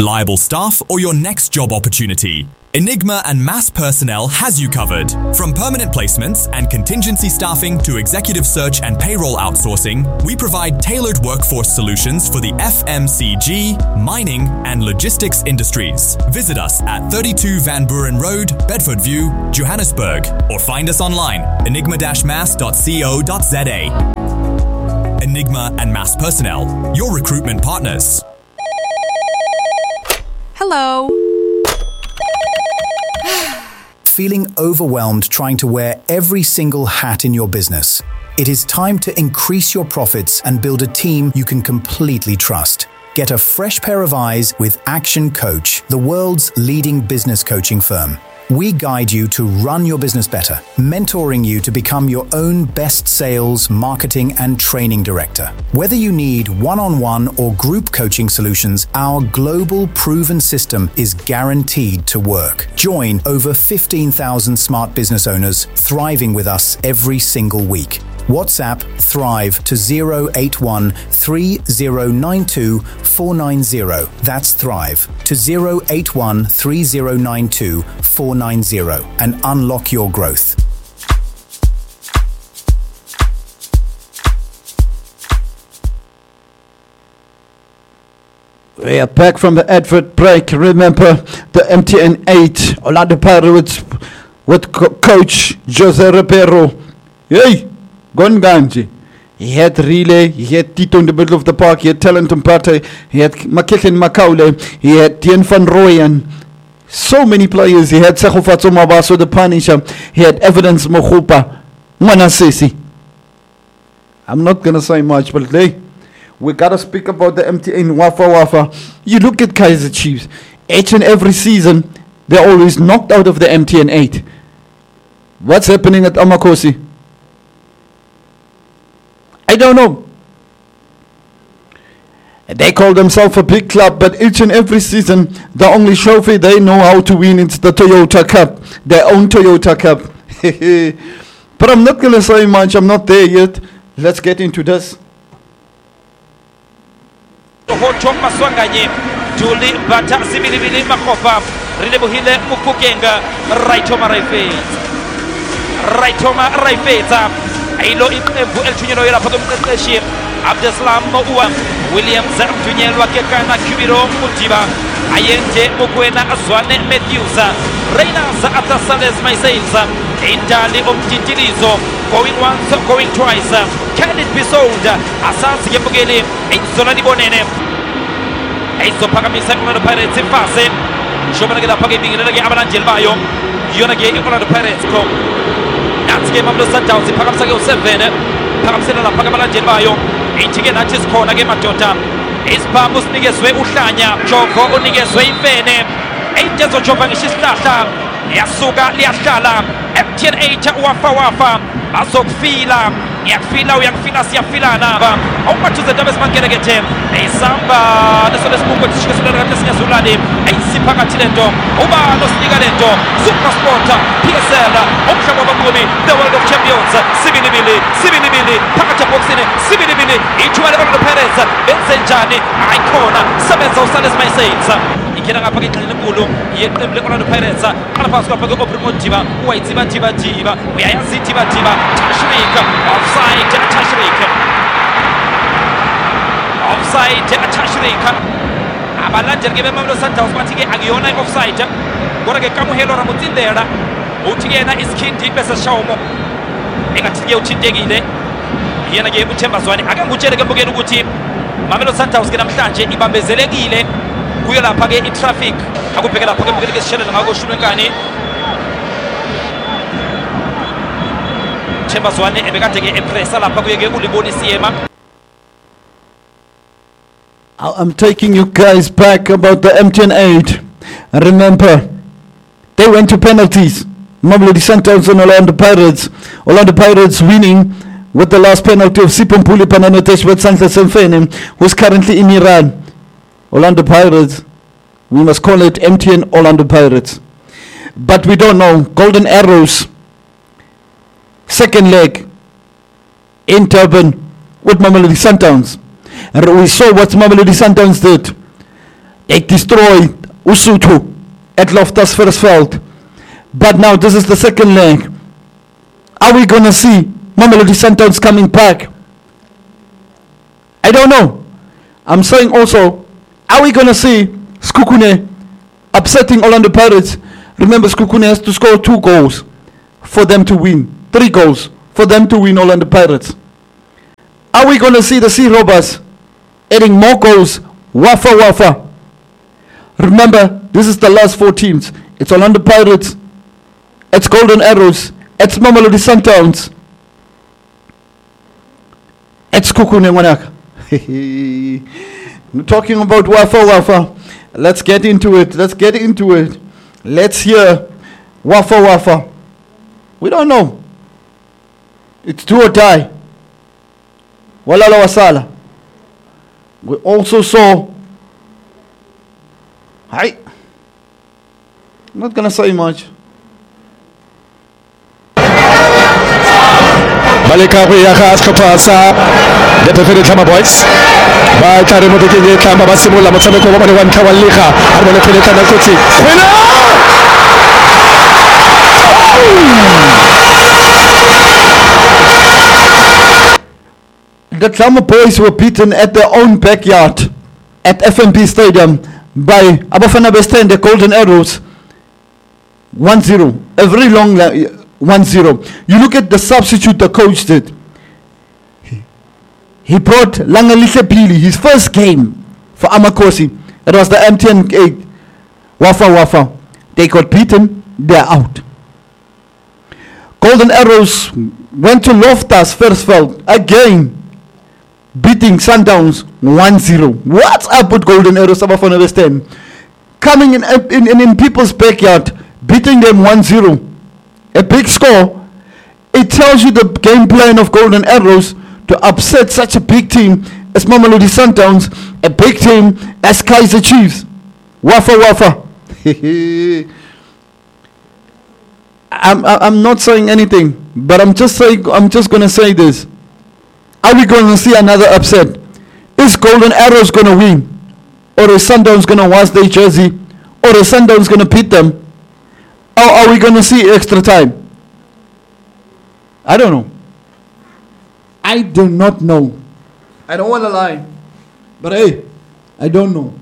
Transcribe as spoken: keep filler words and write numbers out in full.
reliable staff, or your next job opportunity, Enigma and Mass Personnel has you covered. From permanent placements and contingency staffing to executive search and payroll outsourcing, we provide tailored workforce solutions for the F M C G, mining and logistics industries. Visit us at thirty-two Van Buren Road, Bedford View, Johannesburg, or find us online, enigma dash mass dot co dot za. Enigma and Mass Personnel, your recruitment partners. Hello. Feeling overwhelmed trying to wear every single hat in your business? It is time to increase your profits and build a team you can completely trust. Get a fresh pair of eyes with Action Coach, the world's leading business coaching firm. We guide you to run your business better, mentoring you to become your own best sales, marketing, and training director. Whether you need one-on-one or group coaching solutions, our global proven system is guaranteed to work. Join over fifteen thousand smart business owners thriving with us every single week. WhatsApp Thrive to zero eight one three zero nine two four nine zero. That's Thrive to zero eight one three zero nine two four nine zero and unlock your growth. We are back from the advert break. Remember the M T N eight Orlando Pirates with co- coach Jose Ribeiro. Hey! Gonganji. He had Relay, he had Tito in the middle of the park, he had Talent Mpate, he had Makeken Makaule, he had Dien van Rooyen. So many players. He had Sekhufatso Mabaso the Punisher, he had Evidence Mohupa, Mwanasesi. I'm not going to say much, but hey, we got to speak about the M T N Wafa Wafa. You look at Kaizer Chiefs, each and every season, they're always knocked out of the M T N eight. What's happening at Amakosi? I don't know. They call themselves a big club, but each and every season, the only trophy they know how to win is the Toyota Cup, their own Toyota Cup. But I'm not going to say much. I'm not there yet. Let's get into this. Ailo iqembu elithunyelwa yelapha komqeqeshi Abdeslam Uwa Williams mthunyelwa kekana Kubiro Mutiba Ayente Mokwena Azwane Matthews Reynolds Atasales Mysails Indali Omtitilizo going once going twice can it be sold Asasi Yembugeli Insola Libonene Aiso Pagamisa Orlando Pirates in fase Shomana Gela Pagabing Renege Avalanche Bayo Yonage Orlando Pirates ko Game of the Sundowns, Pagamsago seven, Pagamsela, Pagabalange Bayo, Inchigin at his corner game at Jota. Is Pamus Nigeswe Ushanya, Joko Unigeswe Vene, Angels of Jovan Shistata, Yasuga Liashala, M T N eight Wafa Wafa, Asok Fila, Yakfila, Yakfinas Yafilana. How much is the Davis man gonna get him? A Samba, the Solis Mugos Sulani, a Sipagatilendo, Oba, Los Nigalendo, Super Sporta, P S L, Okshababumi, the World of Champions, Sibilibili, Sibilibili, Pakachaboxine, Sibilibili, each one of the Perez, Benzenjani, Icona, Sabezo Salas My Saints. Ikina Pakita in the Bulu, yet the Black on the Perez, Alpha Pago Promotiva, White Ziva Tiva Tiva, we are Zitiva Tiva, Tashrik, offside, Tashrik. Offside, Tashrik. Avalanche give him a Santos, but he get Agiona offside. Gonna get Camuhelo Ramutin there. Utigena is keen deep as a shawmo. Negative Chindegile. Yana gave Chambaswani. I can go check again with him. Mamelo Santos get a mtache, Ibambezelegile. Kuila Page in traffic. I will pick it up again with Shell and Hago Shulangani. Chambaswani, and began to get a press. I'll Page Uliboni Siema. I'm taking you guys back about the M T N eight. Remember, they went to penalties. Mamelodi Sundowns and Orlando Pirates. Orlando Pirates winning with the last penalty of Sipompuli Pananotesh with Santa Semfene, who's currently in Iran. Orlando Pirates, we must call it M T N Orlando Pirates. But we don't know. Golden Arrows, second leg in Durban with Mamelodi Sundowns. And we saw what Mamelodi Sundowns did. They destroyed Usutu at Loftus Versfeld. But now this is the second leg. Are we going to see Mamelodi Sundowns coming back? I don't know. I'm saying also, are we going to see Sekhukhune upsetting Orlando Pirates? Remember, Sekhukhune has to score two goals for them to win. Three goals for them to win Orlando Pirates. Are we going to see the Sea Robbers adding more goals? Wafa Wafa. Remember, this is the last four teams. It's Orlando Pirates, it's Golden Arrows, it's Mamelodi Sundowns, it's Sekhukhune Wanaka. We're talking about Wafa Wafa. Let's get into it. Let's get into it. Let's hear Wafa Wafa. We don't know. It's do or die. Walala Wasala. We also saw. Hi. I'm not gonna say much. Balika ya khas kapasa the Teferi Tama boys ba tare mo dike tama ba simula motshameko ba bane wa ntlha wa liga a bone phele kana kotsi The Tama boys were beaten at their own backyard at F N B Stadium by Abafana Besta and the Golden Arrows one zero. A very long one zero. You look at the substitute the coach did. He, he brought Langalihle Pili, his first game for Amakosi. It was the M T N eight. Wafa Wafa. They got beaten, they're out. Golden Arrows went to Loftus Versfeld again, beating Sundowns one zero. What's up with Golden Arrows? Abafana Western coming in, in, in, in people's backyard, beating them one zero. A big score. It tells you the game plan of Golden Arrows to upset such a big team as Mamelodi Sundowns, a big team as Kaizer Chiefs. Wafa Wafa. I'm I'm not saying anything, but I'm just saying I'm just gonna say this. Are we going to see another upset? Is Golden Arrows gonna win, or is Sundowns gonna wash their jersey, or is Sundowns gonna beat them? Or are we going to see extra time? I don't know. I do not know. I don't want to lie. But hey, I don't know.